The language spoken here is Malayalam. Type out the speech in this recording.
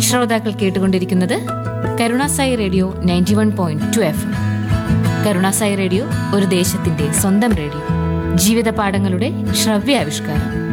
ശ്രോതാക്കൾ കേട്ടുകൊണ്ടിരിക്കുന്നത് Karunasai radio 91.2 FM. Karunasai radio ഒരു ദേശത്തിന്റെ സ്വന്തം റേഡിയോ. ജീവിത പാഠങ്ങളുടെ ശ്രവ്യാവിഷ്കാരം.